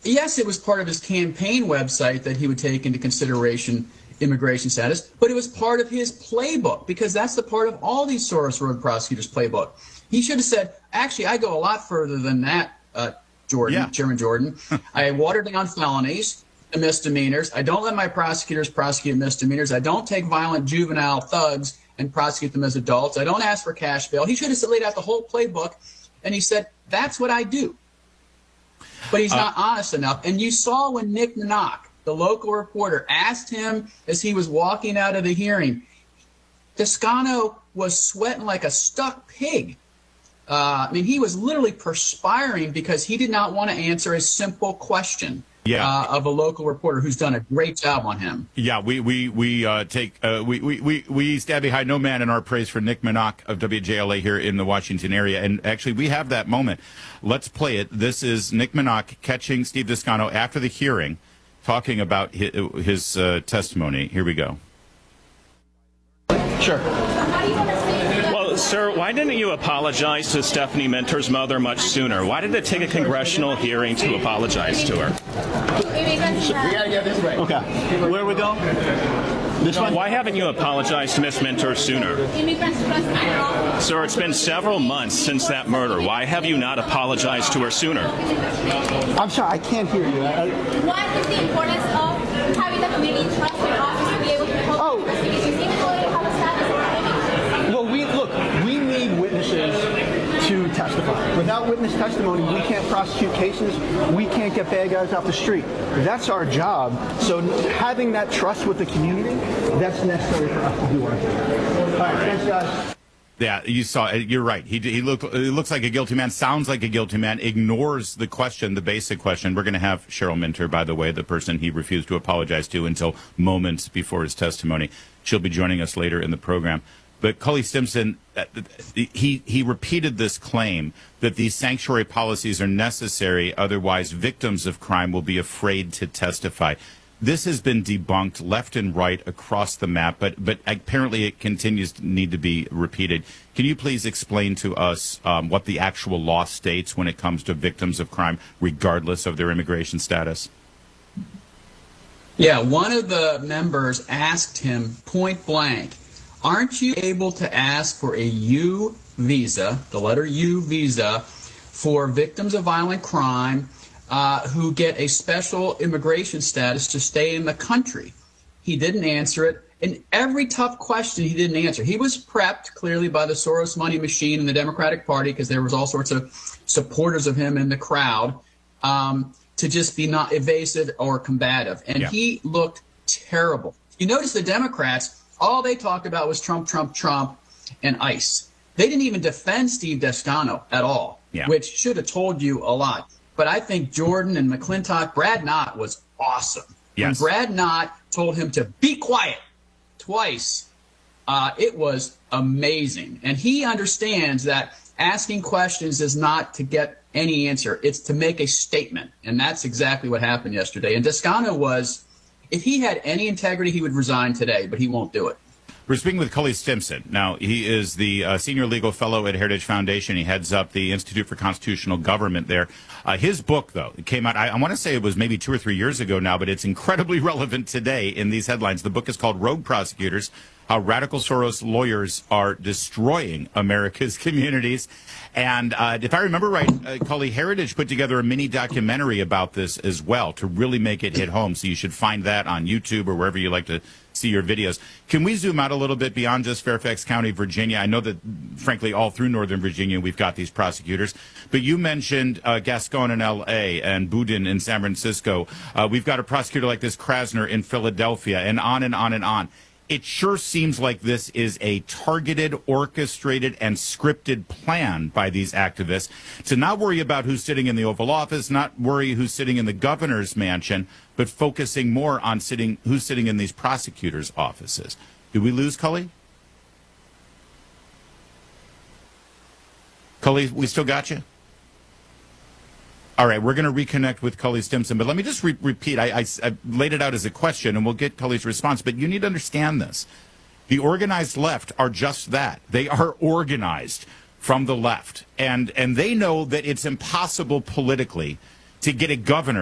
Yes, it was part of his campaign website that he would take into consideration immigration status, but it was part of his playbook, because that's the part of all these Soros Road prosecutors' playbook. He should have said, actually, I go a lot further than that, Chairman Jordan. I water down felonies to misdemeanors. I don't let my prosecutors prosecute misdemeanors. I don't take violent juvenile thugs and prosecute them as adults. I don't ask for cash bail. He should have laid out the whole playbook, and he said, that's what I do. But he's not honest enough. And you saw when Nick Minock, the local reporter, asked him as he was walking out of the hearing, Toscano was sweating like a stuck pig. I mean, he was literally perspiring because he did not want to answer a simple question of a local reporter who's done a great job on him. Yeah, we stand behind no man in our praise for Nick Minock of WJLA here in the Washington area. And actually, we have that moment. Let's play it. This is Nick Minock catching Steve Toscano after the hearing, talking about his testimony. Here we go. Sure. Well, sir, why didn't you apologize to Stephanie Minter's mother much sooner? Why did it take a congressional hearing to apologize to her? We gotta get this right. Okay. Where we go? This one? Why haven't you apologized to Miss Minter sooner? Sir, it's been several months since that murder. Why have you not apologized to her sooner? I'm sorry, I can't hear you. What is the importance of having the community trust your office to be able to hold investigations, even though you have a status? Well, we need witnesses to testify. Without witness testimony, we can't prosecute cases. We can't get bad guys off the street. That's our job. So having that trust with the community, that's necessary for us to do our job. All right, thanks, guys. Yeah, you saw it. You're right. He looks like a guilty man, sounds like a guilty man, ignores the question, the basic question. We're going to have Cheryl Minter, by the way, the person he refused to apologize to until moments before his testimony. She'll be joining us later in the program. But Cully Stimson, he repeated this claim that these sanctuary policies are necessary, otherwise victims of crime will be afraid to testify. This has been debunked left and right across the map, but apparently it continues to need to be repeated. Can you please explain to us what the actual law states when it comes to victims of crime, regardless of their immigration status? Yeah, one of the members asked him point blank, aren't you able to ask for a U visa, the letter U visa, for victims of violent crime who get a special immigration status to stay in the country? He didn't answer it. And every tough question he didn't answer. He was prepped clearly by the Soros money machine in the Democratic Party, because there was all sorts of supporters of him in the crowd, to just be not evasive or combative. And he looked terrible. You notice the Democrats, all they talked about was Trump, Trump, Trump, and ICE. They didn't even defend Steve Toscano at all, which should have told you a lot. But I think Jordan and McClintock, Brad Knott was awesome. Yes. When Brad Knott told him to be quiet twice, it was amazing. And he understands that asking questions is not to get any answer. It's to make a statement. And that's exactly what happened yesterday. And Toscano was, if he had any integrity, he would resign today, but he won't do it. We're speaking with Cully Stimson. Now, he is the senior legal fellow at Heritage Foundation. He heads up the Institute for Constitutional Government there. His book, though, it came out, I want to say it was maybe 2 or 3 years ago now, but it's incredibly relevant today in these headlines. The book is called Rogue Prosecutors, How Radical Soros Lawyers Are Destroying America's Communities. And if I remember right, Cully, Heritage put together a mini documentary about this as well to really make it hit home. So you should find that on YouTube or wherever you like to see your videos. Can we zoom out a little bit beyond just Fairfax County, Virginia? I know that, frankly, all through Northern Virginia, we've got these prosecutors. But you mentioned Gascon in L.A. and Boudin in San Francisco. We've got a prosecutor like this, Krasner, in Philadelphia, and on and on and on. It sure seems like this is a targeted, orchestrated, and scripted plan by these activists to not worry about who's sitting in the Oval Office, not worry who's sitting in the governor's mansion, but focusing more on who's sitting in these prosecutors' offices. Do we lose Cully? Cully, we still got you? All right, we're going to reconnect with Cully Stimson, but let me just repeat. I laid it out as a question, and we'll get Cully's response, but you need to understand this. The organized left are just that. They are organized from the left, and they know that it's impossible politically to get a governor